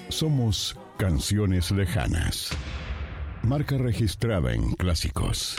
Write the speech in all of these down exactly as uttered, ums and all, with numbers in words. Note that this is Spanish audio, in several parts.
Somos Canciones Lejanas. Marca registrada en Clásicos.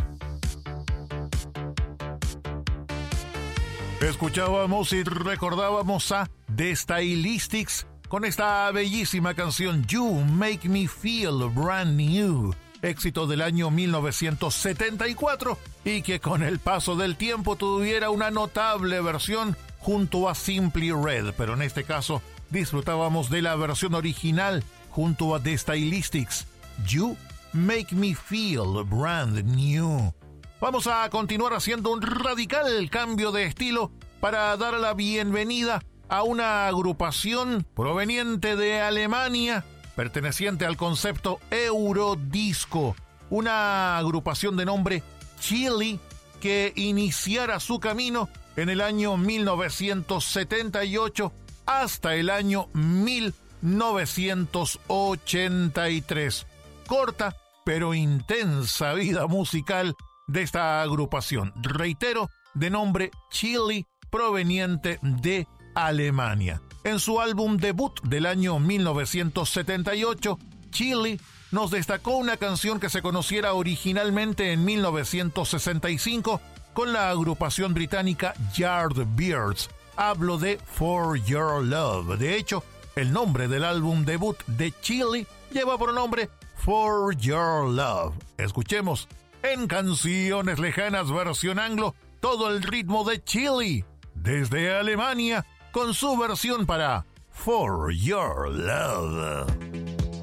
Escuchábamos y recordábamos a The Stylistics con esta bellísima canción You Make Me Feel Brand New, éxito del año mil novecientos setenta y cuatro y que con el paso del tiempo tuviera una notable versión junto a Simply Red, pero en este caso disfrutábamos de la versión original junto a The Stylistics, You Make Me Feel Brand New. Vamos a continuar haciendo un radical cambio de estilo para dar la bienvenida a una agrupación proveniente de Alemania, perteneciente al concepto Eurodisco, una agrupación de nombre Chili que iniciara su camino en el año mil novecientos setenta y ocho hasta el año mil novecientos ochenta y tres. Corta pero intensa vida musical de esta agrupación, reitero, de nombre Chili, proveniente de Alemania. En su álbum debut del año mil novecientos setenta y ocho, Chili nos destacó una canción que se conociera originalmente en mil novecientos sesenta y cinco con la agrupación británica Yardbirds. Hablo de For Your Love. De hecho, el nombre del álbum debut de Chili lleva por nombre For Your Love. Escuchemos en Canciones Lejanas versión anglo todo el ritmo de Chili desde Alemania con su versión para For Your Love.